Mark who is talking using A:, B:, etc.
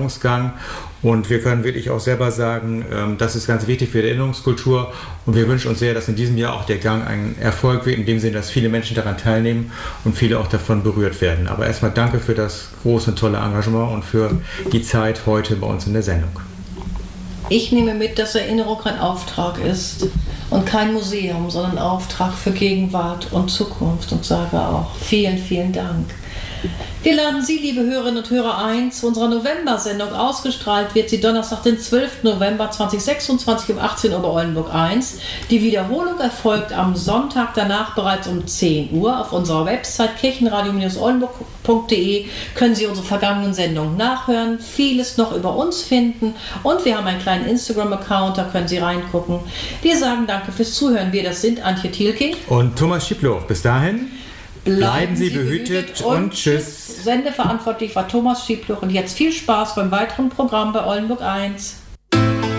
A: Erinnerungsgang. Und wir können wirklich auch selber sagen, das ist ganz wichtig für die Erinnerungskultur. Und wir wünschen uns sehr, dass in diesem Jahr auch der Gang ein Erfolg wird, in dem Sinne, dass viele Menschen daran teilnehmen und viele auch davon berührt werden. Aber erstmal danke für das große und tolle Engagement und für die Zeit heute bei uns in der Sendung.
B: Ich nehme mit, dass Erinnerung ein Auftrag ist und kein Museum, sondern Auftrag für Gegenwart und Zukunft und sage auch vielen, vielen Dank. Wir laden Sie, liebe Hörerinnen und Hörer, ein zu unserer November-Sendung. Ausgestrahlt wird sie Donnerstag, den 12. November 2026 um 18 Uhr bei Oldenburg 1. Die Wiederholung erfolgt am Sonntag danach bereits um 10 Uhr. Auf unserer Website kirchenradio-oldenburg.de können Sie unsere vergangenen Sendungen nachhören, vieles noch über uns finden und wir haben einen kleinen Instagram-Account, da können Sie reingucken. Wir sagen danke fürs Zuhören. Wir, das sind Antje Thielking
A: und Thomas Schiebloch. Bis dahin bleiben Sie behütet und tschüss.
B: Sendeverantwortlich war Thomas Schiebloch und jetzt viel Spaß beim weiteren Programm bei Oldenburg 1.